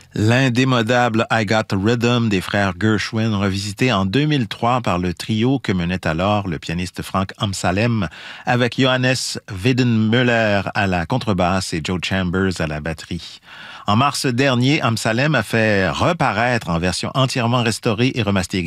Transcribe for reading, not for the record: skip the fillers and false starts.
L'indémodable I Got the Rhythm des frères Gershwin, revisité en 2003 par le trio que menait alors le pianiste Frank Amsalem, avec Johannes Weidenmüller à la contrebasse et Joe Chambers à la batterie. En mars dernier, Amsalem a fait reparaître en version entièrement restaurée et remasterisée